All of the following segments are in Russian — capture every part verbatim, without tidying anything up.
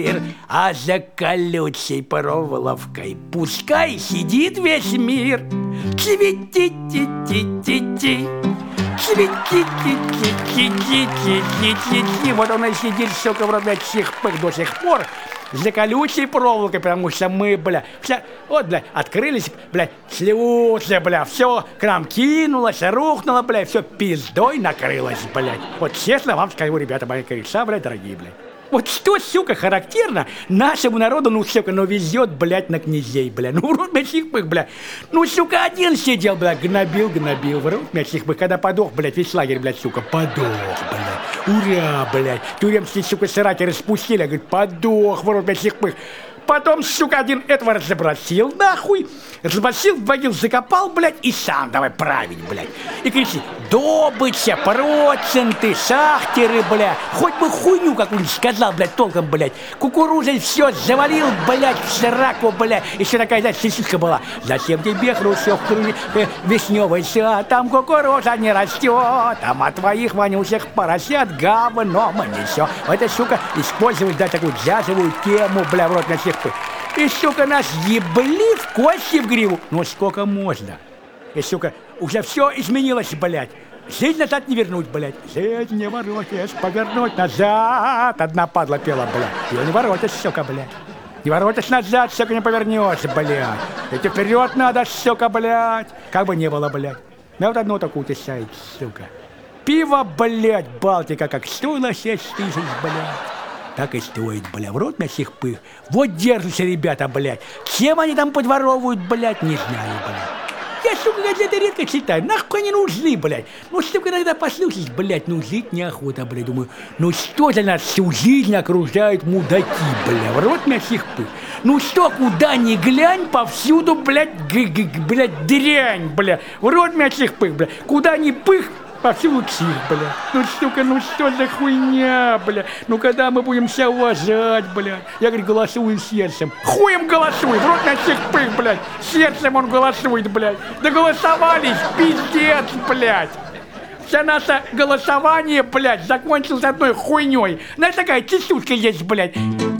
мир, а за колючей проволокой пускай сидит весь мир. Цвети-ти-ти-ти-ти, цвети-ти-ти-ти-ти-ти-ти. Вот он и сидит, сука, в роде чих-пых до сих пор за колючей проволокой, потому что мы, бля, вся, вот, бля, открылись, бля, слезы, бля, все к нам кинулось, рухнуло, бля, все пиздой накрылось, блядь. Вот честно вам скажу, ребята, мои кореша, бля, дорогие, блядь. Вот что, сука, характерно нашему народу, ну, сука, ну, везет, блядь, на князей, бля. Ну, урод мясих-пых, бля. Ну, сука, один сидел, бля, гнобил, гнобил. Урод мясих-пых, когда подох, блядь, весь лагерь, блядь, сука, подох, блядь. Ура, блядь. Тюремские, сука, сраки распустили, говорит, подох, урод мясих-пых. Потом, сука, один этого разобросил, нахуй. Разобросил, в могил закопал, блядь, и сам давай править, блядь. И кричит, добыча, проценты, шахтеры, блядь. Хоть бы хуйню какую-нибудь сказал, блядь, толком, блядь. Кукурузой все завалил, блядь, в сраку, блядь. Еще такая, знаешь, сисюшка была. Зачем тебе хрущев, э, вишневый сад, там кукуруза не растет, там от твоих вонючих поросят говном несет. Это, сука, использовать, да, такую джазовую тему, бля, в рот на всех. И, сука, нас ебли в кости в гриву. Ну, сколько можно? И, сука, уже все изменилось, блядь. Жизнь назад не вернуть, блядь. Жизнь не воротишь, повернуть назад. Одна падла пела, блядь. Ее не воротишь, сука, блядь. Не воротишь назад, сука, не повернешь, блядь. Ведь вперед надо, сука, блядь. Как бы не было, блядь. Меня вот одно такое утешает, сука. Пиво, блядь, Балтика, как стоило шесть тысяч, блядь. Так и стоит, бля, в рот мясих пых. Вот держатся ребята, блядь. Чем они там подворовывают, блядь, не знаю, блядь. Я, сука, газеты редко читаю. Нахуй они нужны, блядь. Ну, сука, иногда послушать, блядь, ну, жить неохота, блядь. Думаю, ну, что за нас всю жизнь окружают мудаки, бля, в рот мясих пых. Ну, что, куда ни глянь, повсюду, блядь, блядь, дрянь, бля. В рот мясих пых, бля. Куда ни пых, повсюду псих, бля. Ну, сука, ну что за хуйня, бля? Ну, когда мы будем себя уважать, бля? Я, говорю, голосую сердцем. Хуем голосуй, в рот на всех пых, блядь. Сердцем он голосует, блядь. Да голосовались, пиздец, блядь. Вся наше голосование, блядь, закончилось одной хуйней. Знаешь, такая частушка есть, блядь.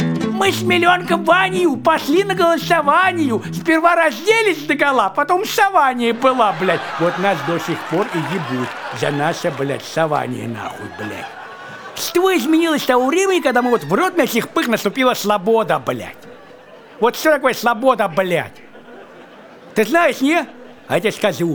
Мы с миллионком Ванью пошли на голосованию. Сперва разделись догола, потом сование была, блядь. Вот нас до сих пор и ебут за наше, блядь, сование, нахуй, блядь. Что изменилось с того времени, когда мы вот в рот мясих пых наступила свобода, блядь? Вот что такое свобода, блядь? Ты знаешь, не? А я тебе скажу.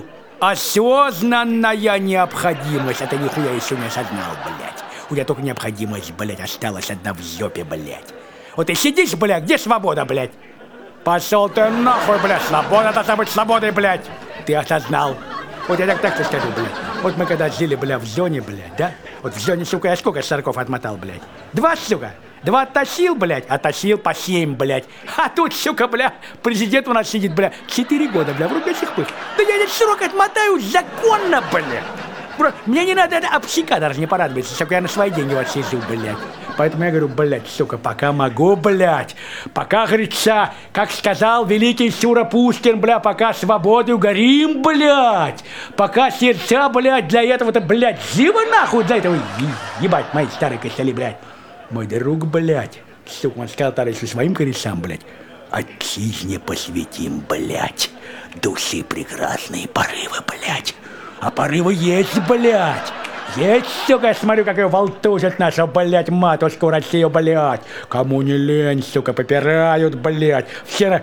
Осознанная необходимость. Это нихуя еще не осознал, блядь. У тебя только необходимость, блядь, осталась одна в жопе, блядь. Вот ты сидишь, блядь, где свобода, блядь? Пошел ты нахуй, блядь, свобода должна быть свободой, блядь. Ты осознал. Вот я так так тебе скажу, блядь. Вот мы когда жили, блядь, в зоне, блядь, да? Вот в зоне, сука, я сколько сороков отмотал, блядь? Два, сука. Два оттащил, блядь, оттащил по семь, блядь. А тут, сука, блядь, президент у нас сидит, блядь, четыре года, блядь, в рубящих пых. Да я этот срок отмотаю законно, блядь. Бро, мне не надо это общика даже не порадоваться, сука, я на свои деньги вот сижу, блядь. Поэтому я говорю, блядь, сука, пока могу, блядь, пока, говорится, как сказал великий Сюра Пушкин, блядь, пока свободою горим, блядь, пока сердца, блядь, для этого-то, блядь, живо нахуй для этого, ебать, мои старые костыли, блядь. Мой друг, блядь, сука, он сказал товарищу своим корешам, блядь, отчизне посвятим, блядь, души прекрасные порывы, блядь. А порывы есть, блядь. Есть, сука, я смотрю, как ее волтузят наша, блядь, матушку Россию, блядь. Кому не лень, сука, попирают, блядь. Все,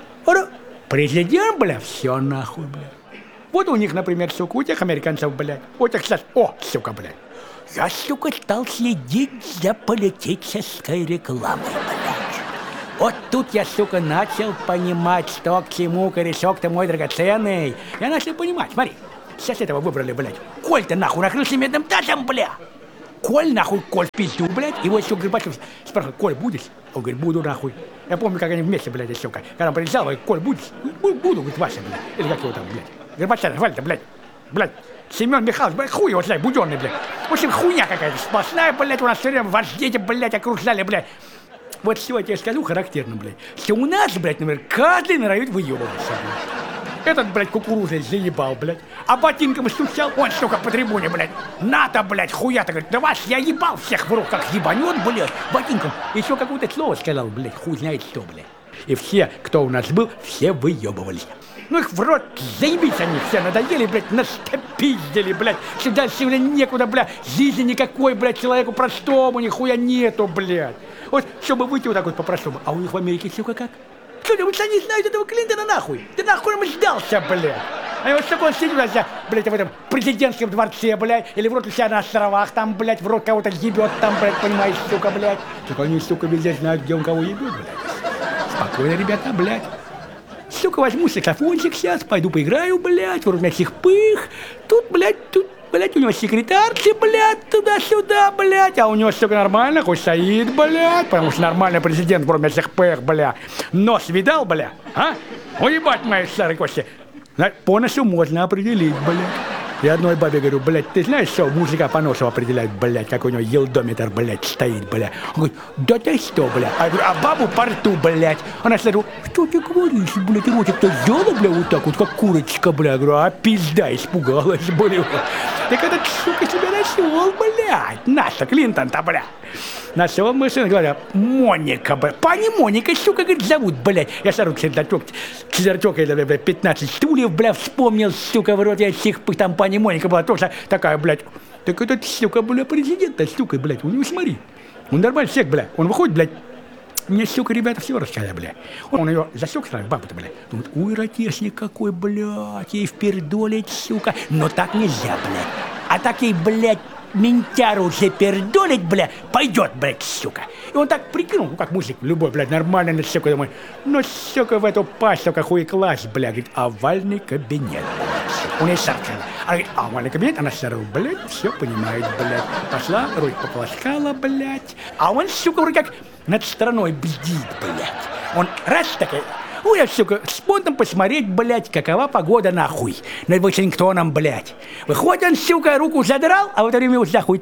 президент, блядь, все нахуй, блядь. Вот у них, например, сука, у тех американцев, блядь. У тех сейчас, о, сука, блядь. Я, сука, стал следить за политической рекламой, блядь. Вот тут я, сука, начал понимать, что к чему, корешок-то мой драгоценный. Я начал понимать, смотри. Сейчас этого выбрали, блядь. Коль-то нахуй накрылся медным тазом, бля. Коль нахуй, Коль в пизду, блядь. Его еще Горбачев спрашивает, Коль, будешь? Он говорит, буду нахуй. Я помню, как они вместе, блядь, еще, когда он приезжал, говорит, Коль, будешь? Буду, говорит, Вася, блядь. Или как его там, блядь. Горбачев, Вальда, блядь. Блядь. Семен Михайлович, блядь, хуй его, блядь, буденный, блядь. В общем, хуйня какая-то сплошная, блядь, у нас все время вождите, блядь, окружали, блядь. Вот все, я тебе скажу характерно, блядь. Что у нас, блядь, например, каждый норовит выебываться, блядь. Этот, блядь, кукурузой заебал, блядь. А ботинком стучал, он, сука, по трибуне, блядь. На-то, блядь, хуя-то, говорит, да вас я ебал всех в рот, как ебанет, блядь, ботинком. Еще какое-то слово сказал, блядь, хуй знает что, блядь. И все, кто у нас был, все выебывались. Ну их в рот заебись они все надоели, блядь, настопиздили, блядь. Сюда сегодня некуда, блядь, жизни никакой, блядь, человеку простому нихуя нету, блядь. Вот, чтобы выйти вот так вот по-простому. А у них в Америке все как? Что, вы что, не знаете этого Клинтона нахуй? Да нахуй ему сдался, блядь. А вот что он сидит, блядь, в этом президентском дворце, блядь, или в рот у себя на островах, там, блядь, в рот кого-то ебет, там, блядь, понимаешь, сука, блядь. Только они, сука, везде знают, где он кого ебет, блядь. Спокойно, ребята, блядь. Сука, возьму саксофончик сейчас, пойду поиграю, блядь, вроде всех пых. Тут, блядь, тут, блядь, у него секретарцы, блядь, туда-сюда, блядь. А у него, сука, нормально, хоть стоит, блядь, потому что нормальный президент, вроде всех пых, блядь. Нос видал, блядь, а? Уебать мои старые кости. По носу можно определить, блядь. Я одной бабе говорю, блядь, ты знаешь, что мужика по носу определяет, блядь, как у него елдометр, блядь, стоит, блядь. Он говорит, да ты что, блядь? А я говорю, а бабу по рту, блядь. Она говорит, что ты говоришь, блядь, ротик-то сделала, блядь, вот так вот, как курочка, блядь. Я говорю, а пизда, испугалась, блядь. Так этот, сука, тебя нашел, блядь. Наша Клинтон-то, блядь. Нашел машину, говорят, Моника, блядь. Пани Моника, сука, говорит, зовут, блядь. Я сразу чердачок, чердачок, блядь, пятнадцать стульев, блядь, вспомнил, сука, в рот, я всех, там пани Моника была тоже такая, блядь. Так этот, сука, блядь, президент-то, сука, блядь, у него, смотри. Он нормальный всех, блядь. Он выходит, блядь. Мне, сука, ребята все рассказали, блядь. Он ее засек сразу, бабу-то, блядь. Думает, ой, ротешник какой, блядь, ей впердолить, сука. Но так нельзя, блядь. А так ей, блядь, ментяру запердолить, бля, пойдет, блядь, сука. И он так прикинул, ну как мужик любой, блядь, нормально, на сука, думаю, ну, сука, в эту пасть, сука, хуеклась, бля, говорит, овальный кабинет, блядь. Он ей сам сказал. Она говорит, а, овальный кабинет, она сразу, блядь, все понимает, блядь. Пошла, руки пополоскала, блядь. А он, сука, вроде как над страной бздит, блядь. Он раз такой, ой, я, сука, спонтом посмотреть, блядь, какова погода, нахуй, над Вашингтоном, блядь. Выходит он, сука, руку задрал, а в это время его нахуй.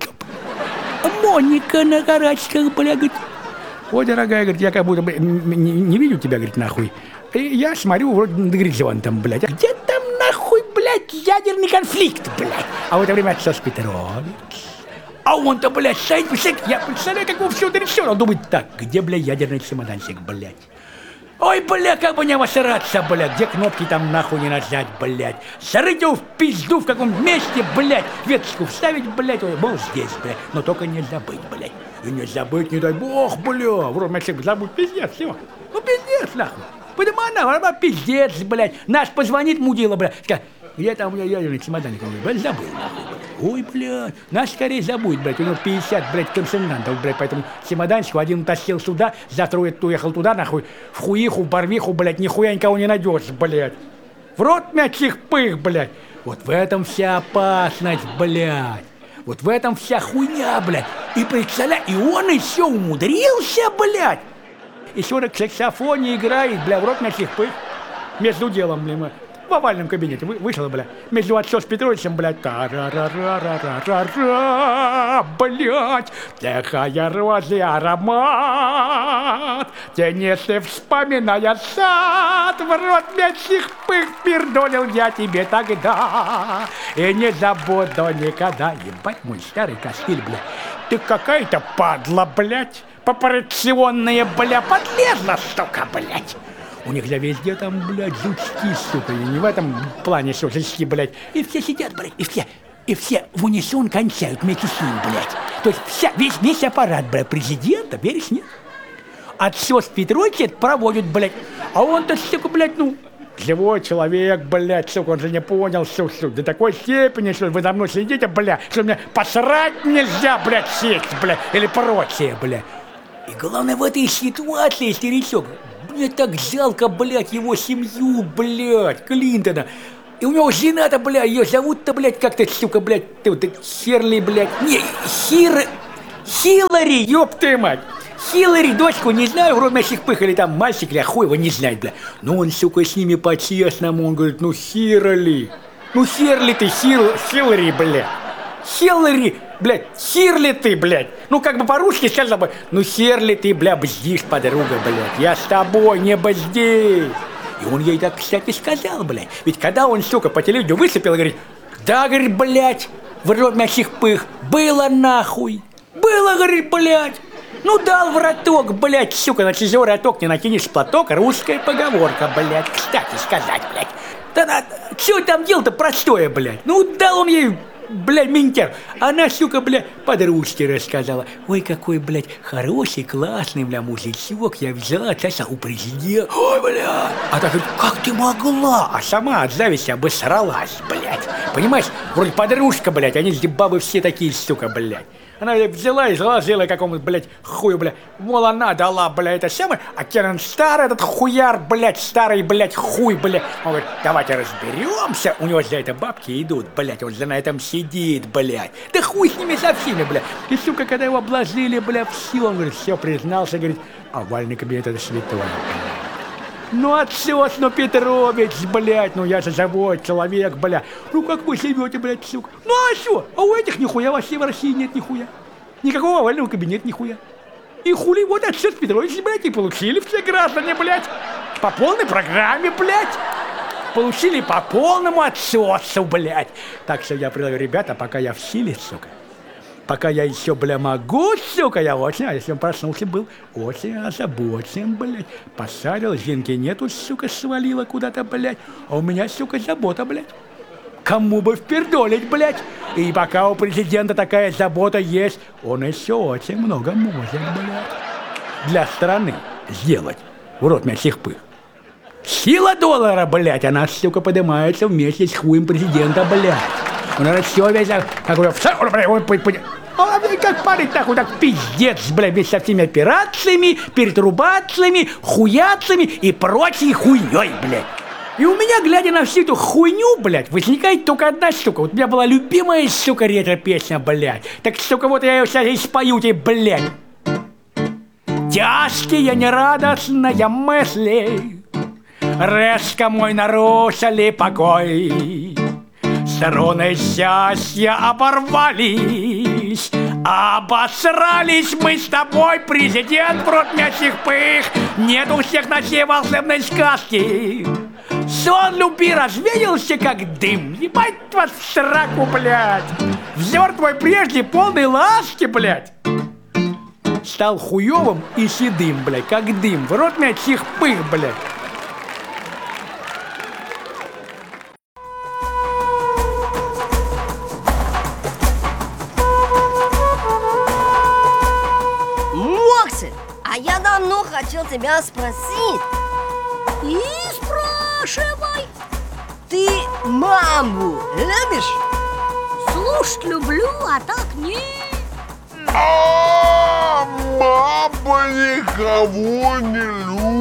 Моника на карачках, блядь, говорит. Ой, дорогая, говорит, я как будто бы не, не видел тебя, говорит, нахуй. И я смотрю, вроде над горизонтом, блядь. А где там, нахуй, блядь, ядерный конфликт, блядь? А в это время отец Петрович. А он-то, блядь, стоит, я представляю, как его все решил. Он думает, так, где, блядь, ядерный чемоданчик, блядь? Ой, бля, как бы не обосраться, бля, где кнопки там нахуй не нажать, блядь. Зарыть его в пизду в каком месте, блядь, веточку вставить, блядь, ой, был здесь, блядь, но только не забыть, блядь. И не забыть, не дай бог, бля, вроде всех забудь, пиздец, все. Ну, пиздец, нахуй. Потому она, она пиздец, блядь. Наш позвонит, мудила, блядь, скажет, где там у меня ядерный чемоданчик, блядь, забыл, нахуй, блядь. Ой, блядь, наш скорее забудет, блядь, у него пятьдесят, блядь, консультантов, блядь, поэтому чемоданчик один утащил сюда, завтра уехал туда, нахуй, в хуиху, в барвиху, блядь, нихуя никого не найдешь, блядь. В рот мячих пых, блядь. Вот в этом вся опасность, блядь. Вот в этом вся хуйня, блядь. И представляй, и он еще умудрился, блядь. Еще на саксофоне играет, блядь, в рот мячих пых. Между делом, блядь, в овальном кабинете вы, вышла, бля, между отцом с Петровичем, блядь, та-ра-ра-ра-ра-ра-ра, блядь, тихая розы аромат, тенисты вспоминая сад, в рот мячих пых пердолил я тебе тогда, и не забуду никогда. Ебать, мой старый костыль, бля, ты какая-то падла, блядь, попорационная, бля, подлезла, сука, блядь. У них за везде там, блядь, жучки, сука, и не в этом плане, что жучки, блядь. И все сидят, блядь, и все, и все в унисон кончают вместе с ним, блядь. То есть вся, весь, весь аппарат, блядь, президента, веришь, нет? Отсос Петрович проводит, блядь, а он-то, сука, блядь, ну, живой человек, блядь, сука, он же не понял, сука, сука, до такой степени, что вы за мной следите, блядь, что мне посрать нельзя, блядь, сесть, блядь, или прочее, блядь. И главное в этой ситуации, старичок, мне так жалко, блядь, его семью, блядь, Клинтона. И у него жена-то, блядь, ее зовут-то, блядь, как-то, сука, блядь, ты вот Херли, блядь. Не, Хир... Хиллари, ёб ты мать. Хиллари, дочку, не знаю, вроде наших пых, или там мальчик, или хуй его не знает, блядь. Но он, сука, с ними по-честному, он говорит, ну, Хирли. Ну, Херли ты, Хил... Хиллари, блядь. Хиллари, блядь, Хирли ты, блядь. Ну, как бы по-русски сказал бы, ну, Херли ты, бля, бздишь, подруга, блядь. Я с тобой, не бзди. И он ей так, кстати, сказал, блядь. Ведь когда он, сука, по телевидению выступил, говорит, да, говорит, блядь, в рот мясих пых, было нахуй. Было, говорит, блядь. Ну, дал в роток, блядь, сука, на чужой роток не накинешь платок. Русская поговорка, блядь, кстати сказать, блядь. Да-да, что там дело-то простое, блядь. Ну, дал он ей, блядь, минтер. Она, сука, блядь, подружке рассказала. Ой, какой, блядь, хороший, классный, бля, мужичок. Я взяла, отца у президента. Ой, бля. А так говорит, как ты могла? А сама от зависти обосралась, блядь. Понимаешь, вроде подружка, блядь, они бабы все такие, сука, блядь. Она взяла и заложила какому-то, блядь, хую, блядь. Мол, она дала, блядь, это самое, а Керн старый, этот хуяр, блядь, старый, блядь, хуй, блядь. Он говорит, давайте разберемся. У него за это бабки идут, блядь, он за на этом сидит, блядь. Да хуй с ними со всеми, блядь. И, сука, когда его обложили, блядь, все, он говорит, все, признался, говорит, овальный кабинет это святой, блядь. Ну, отсос, ну, Петрович, блядь, ну, я же живой человек, блядь. Ну, как вы живете, блядь, сука? Ну, а что? А у этих нихуя вообще в России нет нихуя. Никакого овального кабинета нихуя. И хули вот отсос Петрович, блядь, и получили все граждане, блядь. По полной программе, блядь. Получили по полному отсосу, блядь. Так что я предлагаю, ребята, пока я в силе, сука. Пока я еще, бля, могу, сука, я очень, а если он проснулся, был очень озабочен, блядь. Посадил, Зинки нету, сука, свалила куда-то, блядь. А у меня, сука, забота, блядь. Кому бы впердолить, блядь. И пока у президента такая забота есть, он еще очень много может, блядь. Для страны сделать в рот мясих пых. Сила доллара, блядь, она, сука, поднимается вместе с хуем президента, блядь. Он все весь, как говорю, а как парень нахуй, так пиздец, блядь, весь со всеми операциями, перетрубациями, хуяцами и прочей хуйней, блядь. И у меня, глядя на всю эту хуйню, блядь, возникает только одна штука. Вот у меня была любимая, сука, ретро-песня, блядь. Так, сука, вот я ее сейчас и спою тебе, блядь. Тяжкие, нерадостные мысли резко мой нарушили покой. Стороны счастья оборвались, обосрались мы с тобой, президент, в рот мясих пых. Нет у всех ночей волшебной сказки. Сон люби развеялся, как дым. Ебать вас в сраку, блядь. Взор твой прежде полный ласки, блядь, стал хуёвым и седым, блядь, как дым. В рот мясих пых, блядь. А я давно хотел тебя спросить. И спрашивай. Ты маму любишь? Слушать люблю, а так нет. А мама никого не любит.